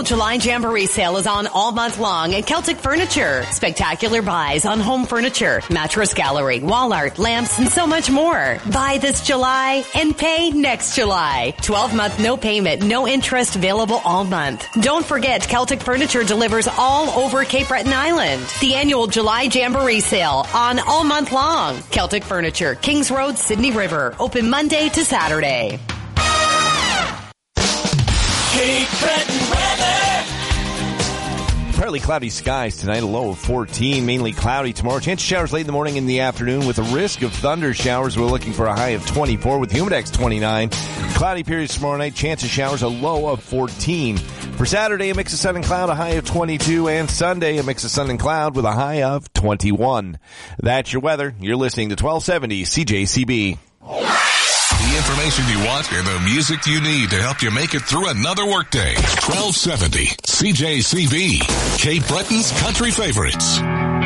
July Jamboree sale is on all month long at Celtic Furniture. Spectacular buys on home furniture, mattress gallery, wall art, lamps, and so much more. Buy this July and pay next July. 12-month no payment, no interest available all month. Don't forget Celtic Furniture delivers all over Cape Breton Island. The annual July Jamboree sale on all month long. Celtic Furniture, Kings Road, Sydney River. Open Monday to Saturday. Cape Breton weather. Partly cloudy skies tonight, a low of 14, mainly cloudy tomorrow. Chance of showers late in the morning and the afternoon with a risk of thunder showers. We're looking for a high of 24 with Humidex 29. Cloudy periods tomorrow night, chance of showers, a low of 14. For Saturday, a mix of sun and cloud, a high of 22. And Sunday, a mix of sun and cloud with a high of 21. That's your weather. You're listening to 1270 CJCB. The information you want and the music you need to help you make it through another workday. 1270 CJCB, Cape Breton's country favorites.